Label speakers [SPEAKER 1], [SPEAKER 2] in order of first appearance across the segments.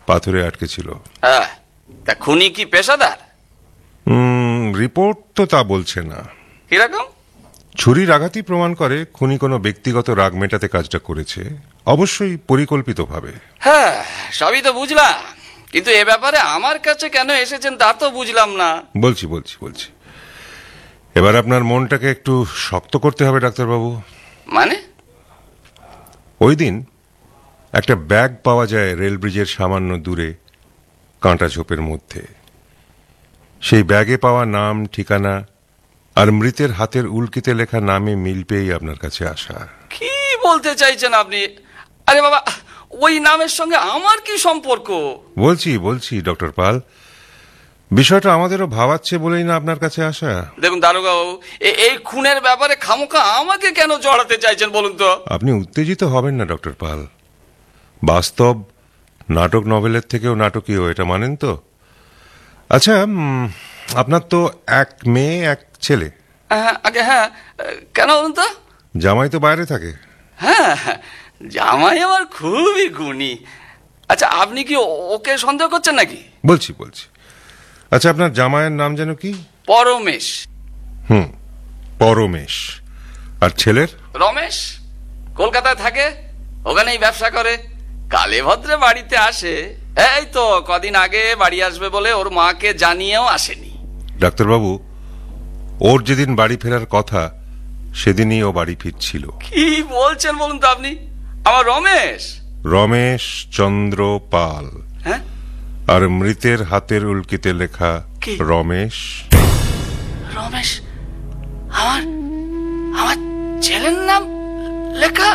[SPEAKER 1] পাথরে আটকে ছিল।
[SPEAKER 2] হ্যাঁ, তা খুনি কি পেশাদার?
[SPEAKER 1] রিপোর্ট তো তা বলছে না।
[SPEAKER 2] কিরকম?
[SPEAKER 1] ছুরির আঘাতই প্রমাণ করে খুনি কোনো ব্যক্তিগত রাগ মেটাতে কাজটা করেছে, অবশ্যই পরিকল্পিতভাবে।
[SPEAKER 2] হ্যাঁ, সবই তো বুঝলাম, কিন্তু এ ব্যাপারে আমার কাছে কেন এসেছেন তা তো বুঝলাম না।
[SPEAKER 1] বলছি বলছি বলছি এবার আপনার মনটাকে একটু শক্ত করতে হবে ডাক্তারবাবু।
[SPEAKER 2] মানে?
[SPEAKER 1] ওই দিন একটা ব্যাগ পাওয়া যায় রেল ব্রিজের সামান্য দূরে কাঁটা ঝোপের মধ্যে। সেই ব্যাগে পাওয়া নাম, ঠিকানা আর মৃতের হাতের উল্কিতে লেখা নামে মিল পেয়েই আপনার কাছে আসা।
[SPEAKER 2] কি বলতে চাইছেন আপনি? আরে বাবা, ওই নামের সঙ্গে আমার কি সম্পর্ক?
[SPEAKER 1] বলছি ডক্টর পাল, বিষয়টা আমাদেরও ভাবাচ্ছে বলেই না আপনার কাছে আসা।
[SPEAKER 2] দেখুন দারোগা বাবু, এই খুনের ব্যাপারে খামোখা আমাকে কেন জড়াতে চাইছেন বলুন তো?
[SPEAKER 1] আপনি উত্তেজিত হবেন না ডক্টর পাল। বাস্তব নাটক নভেলের থেকেও নাটকীয়, এটা মানেন তো? আচ্ছা, আপনার তো এক মেয়ে এক ছেলে।
[SPEAKER 2] আগে হ্যাঁ, কেন বলুন তো?
[SPEAKER 1] জামাই তো বাইরে থাকে।
[SPEAKER 2] হ্যাঁ, জামাই আমার খুবই গুণী। আচ্ছা, আপনি কি ওকে সন্দেহ করছেন নাকি?
[SPEAKER 1] বলছি আচ্ছা, আপনার জামাইয়ের নাম যেন কি?
[SPEAKER 2] পরমেশ।
[SPEAKER 1] পরমেশ। আর ছেলের?
[SPEAKER 2] রমেশ। কলকাতায় থাকে, ওখানেই ব্যবসা করে। কালে ভদ্রে বাড়িতে আসে, এই তো কদিন আগে বাড়ি আসবে বলে ওর মাকে জানিয়েও আসেনি।
[SPEAKER 1] ডাক্তারবাবু, ওর যেদিন বাড়ি ফেরার কথা সেদিনই ও বাড়ি ফিরছিল।
[SPEAKER 2] কি বলছেন বলুন তো আপনি? আমার
[SPEAKER 1] রমেশ চন্দ্র পাল।
[SPEAKER 2] হ্যাঁ,
[SPEAKER 1] আর মৃতের হাতের উল্কিতে লেখা রমেশ।
[SPEAKER 2] আমার ছেলের নাম লেখা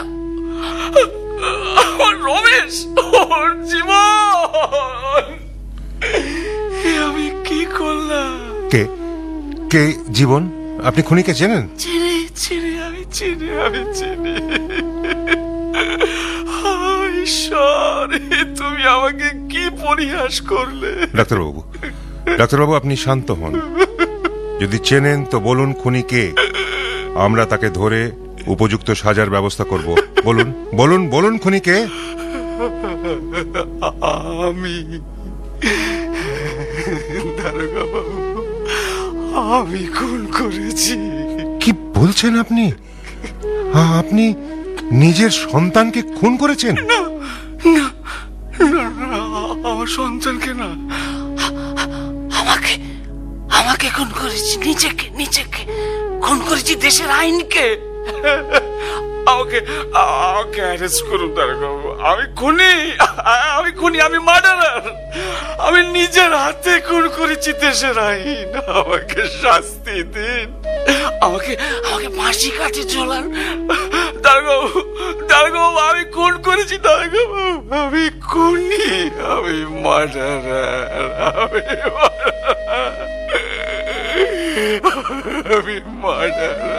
[SPEAKER 2] রমেশ। ওর জীবন আমি কি করলাম?
[SPEAKER 1] কে জীবন? আপনি খুনিকে চেনেন?
[SPEAKER 2] আমি চিনি। ঈশ্বর, তুমি আমাকে কি পরিহাস করলে?
[SPEAKER 1] ডাক্তারবাবু আপনি শান্ত হন। যদি চেনেন তো বলুন খুনি কে, আমরা তাকে ধরে উপযুক্ত সাজার ব্যবস্থা করব। বলুন খুনি কে?
[SPEAKER 2] আমি দারোগা বাবু, আমি খুন করেছি।
[SPEAKER 1] কি বলছেন আপনি? আপনি নিজের সন্তানকে খুন করেছেন?
[SPEAKER 2] না, আমার সন্তানকে না, আমাকে খুন করেছি। নিজেকে খুন করেছি, দেশের আইনকে। আমাকে অ্যারেস্ট করুন দারোগা বাবু। আমি খুনি, আমি মার্ডারার। আমি নিজের হাতে খুন করেছি দেশের আইন। আমাকে শাস্তি দিন, আমাকে ফাঁসি কাটে ঝোলান দারোগা বাবু। আমি খুন করেছি দারোগা বাবু, আমি খুনি, আমি মার্ডারার।